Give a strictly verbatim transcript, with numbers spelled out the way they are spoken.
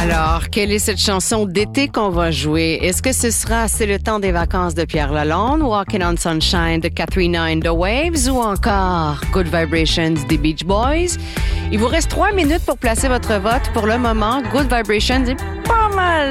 Alors, quelle est cette chanson d'été qu'on va jouer? Est-ce que ce sera C'est le temps des vacances de Pierre Lalonde, Walking on Sunshine de Katrina and the Waves ou encore Good Vibrations des Beach Boys? Il vous reste trois minutes pour placer votre vote. Pour le moment, Good Vibrations est pas mal